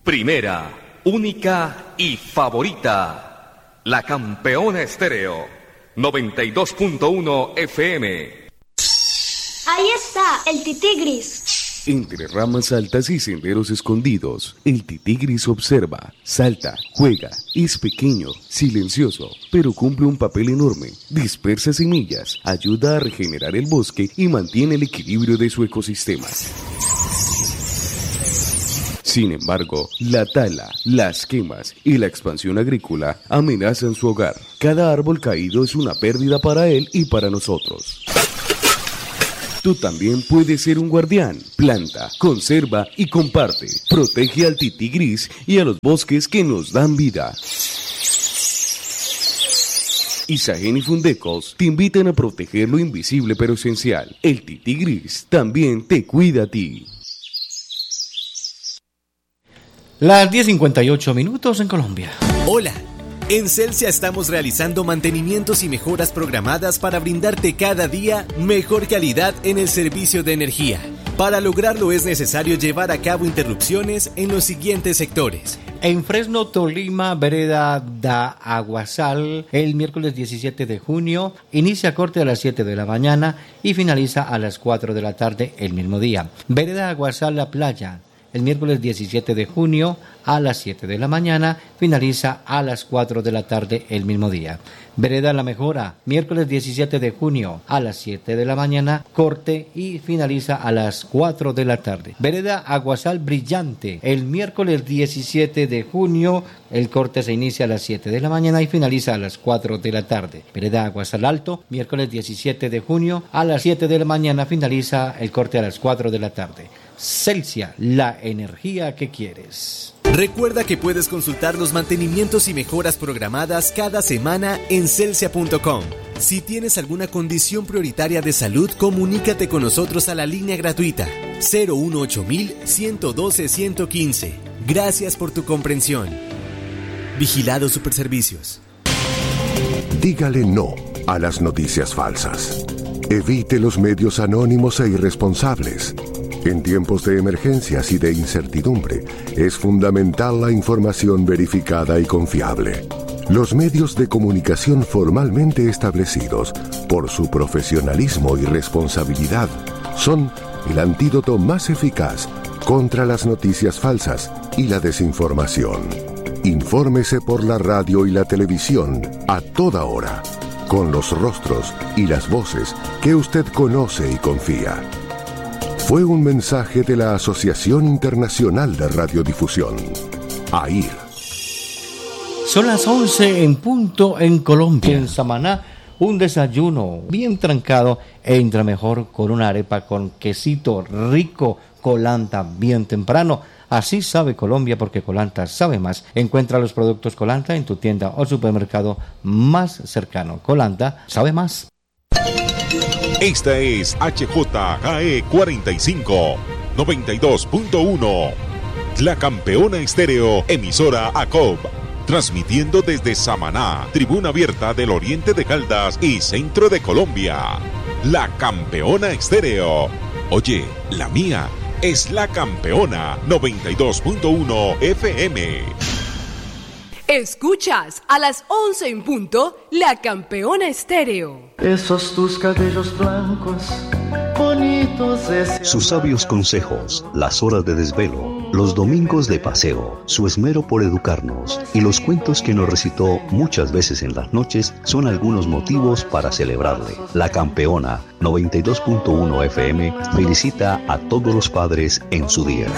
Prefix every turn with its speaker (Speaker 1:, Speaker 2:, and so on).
Speaker 1: Primera, única y favorita. La Campeona Estéreo. 92.1 FM.
Speaker 2: Ahí está, el titigris.
Speaker 3: Entre ramas altas y senderos escondidos, el titigris observa, salta, juega, es pequeño, silencioso, pero cumple un papel enorme. Dispersa semillas, ayuda a regenerar el bosque y mantiene el equilibrio de su ecosistema. Sin embargo, la tala, las quemas y la expansión agrícola amenazan su hogar. Cada árbol caído es una pérdida para él y para nosotros. Tú también puedes ser un guardián. Planta, conserva y comparte. Protege al titigris y a los bosques que nos dan vida. Isagen y Fundecos te invitan a proteger lo invisible pero esencial. El titigris también te cuida a ti.
Speaker 4: Las 10:58 en Colombia.
Speaker 5: Hola. En Celsia estamos realizando mantenimientos y mejoras programadas para brindarte cada día mejor calidad en el servicio de energía. Para lograrlo es necesario llevar a cabo interrupciones en los siguientes sectores.
Speaker 4: En Fresno, Tolima, vereda da Aguasal, el miércoles 17 de junio, inicia corte a las 7 de la mañana y finaliza a las 4 de la tarde el mismo día. Vereda Aguasal, La Playa, el miércoles 17 de junio a las 7 de la mañana, finaliza a las 4 de la tarde el mismo día. Vereda La Mejora, miércoles 17 de junio a las 7 de la mañana, corte y finaliza a las 4 de la tarde. Vereda Aguasal Brillante, el miércoles 17 de junio, el corte se inicia a las 7 de la mañana y finaliza a las 4 de la tarde. Vereda Aguasal Alto, miércoles 17 de junio a las 7 de la mañana, finaliza el corte a las 4 de la tarde. Celsia, la energía que quieres.
Speaker 5: Recuerda que puedes consultar los mantenimientos y mejoras programadas cada semana en celsia.com. Si tienes alguna condición prioritaria de salud, comunícate con nosotros a la línea gratuita 018-112-115. Gracias por tu comprensión. Vigilado Superservicios.
Speaker 6: Dígale no a las noticias falsas. Evite los medios anónimos e irresponsables. En tiempos de emergencias y de incertidumbre, es fundamental la información verificada y confiable. Los medios de comunicación formalmente establecidos, por su profesionalismo y responsabilidad, son el antídoto más eficaz contra las noticias falsas y la desinformación. Infórmese por la radio y la televisión a toda hora, con los rostros y las voces que usted conoce y confía. Fue un mensaje de la Asociación Internacional de Radiodifusión, AIR.
Speaker 4: Son las 11 en punto en Colombia. En Samaná, un desayuno bien trancado entra mejor con una arepa con quesito rico, Colanta bien temprano. Así sabe Colombia porque Colanta sabe más. Encuentra los productos Colanta en tu tienda o supermercado más cercano. Colanta sabe más.
Speaker 7: Esta es HJGE 45, 92.1. La Campeona Estéreo, emisora ACOB. Transmitiendo desde Samaná, tribuna abierta del oriente de Caldas y centro de Colombia. La Campeona Estéreo. Oye, la mía es La Campeona 92.1 FM.
Speaker 8: Escuchas a las 11 en punto La Campeona Estéreo.
Speaker 9: Esos tus cabellos blancos, bonitos.
Speaker 10: Sus sabios consejos, las horas de desvelo, los domingos de paseo, su esmero por educarnos y los cuentos que nos recitó muchas veces en las noches son algunos motivos para celebrarle. La Campeona 92.1 FM felicita a todos los padres en su día.